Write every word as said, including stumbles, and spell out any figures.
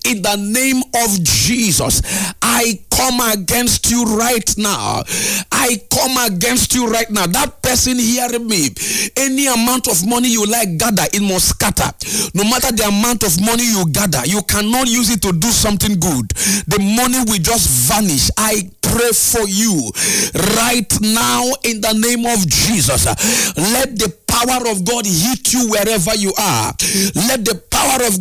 in the name of Jesus. I come against you right now. I come against you right now. That person hearing me, any amount of money you like gather, it must scatter. No matter the amount of money you gather, you cannot use it to do something good. The money will just vanish. I pray for you right now in the name of Jesus. Let the power of God hit you wherever you are. Let the power of